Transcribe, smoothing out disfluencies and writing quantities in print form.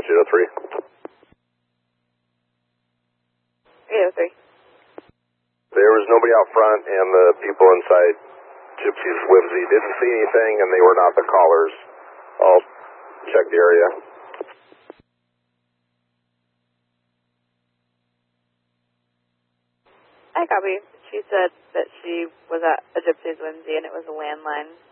dispatch 803. 803. There was nobody out front, and the people inside Gypsy's Whimsy didn't see anything, and they were not the callers. I'll check the area. I copy. She said that she was at a Gypsy's Whimsy, and it was a landline.